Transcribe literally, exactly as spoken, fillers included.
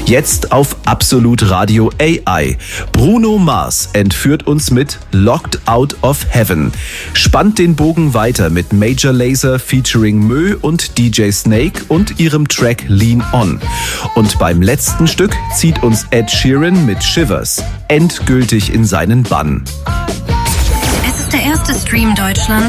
Jetzt auf Absolut Radio A I. Bruno Mars entführt uns mit Locked Out of Heaven. Spannt den Bogen weiter mit Major Lazer featuring Mö und D J Snake und ihrem Track Lean On. Und beim letzten Stück zieht uns Ed Sheeran mit Shivers endgültig in seinen Bann. Es ist der erste Stream Deutschlands